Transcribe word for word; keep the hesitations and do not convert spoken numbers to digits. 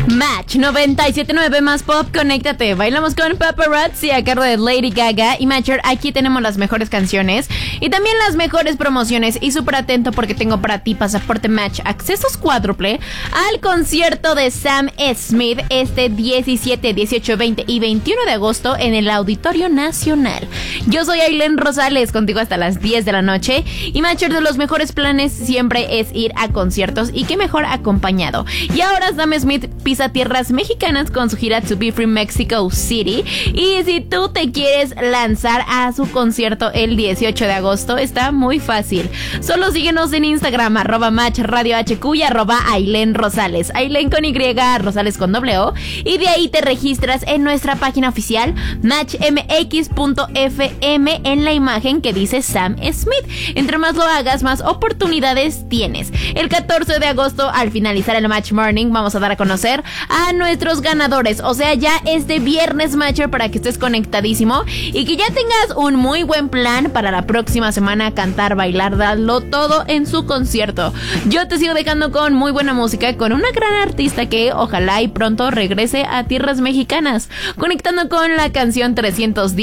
Match noventa y siete punto nueve más pop, conéctate. Bailamos con Paparazzi a cargo de Lady Gaga y Matcher. Aquí tenemos las mejores canciones y también las mejores promociones. Y súper atento porque tengo para ti pasaporte Match, accesos cuádruple al concierto de Sam Smith este diecisiete, dieciocho, veinte y veintiuno de agosto en el Auditorio Nacional. Yo soy Ailén Rosales, contigo hasta las diez de la noche. Y Matcher, de los mejores planes siempre es ir a conciertos, y qué mejor acompañado. Y ahora Sam Smith pisa tierras mexicanas con su gira To Be Free Mexico City. Y si tú te quieres lanzar a su concierto el dieciocho de agosto, está muy fácil. Solo síguenos en Instagram, arroba Match Radio H Q y arroba Ailén Rosales. Ailén con Y, Rosales con doble O. Y de ahí te registras en nuestra página oficial match m x punto f m en la imagen que dice Sam Smith. Entre más lo hagas, más oportunidades tienes. El catorce de agosto, al finalizar el Match Morning, vamos a dar a conocer a nuestros ganadores. O sea, ya este viernes, Matcher, para que estés conectadísimo y que ya tengas un muy buen plan para la próxima semana: cantar, bailar, darlo todo en su concierto. Yo te sigo dejando con muy buena música, con una gran artista que ojalá y pronto regrese a tierras mexicanas, conectando con la canción trescientos diez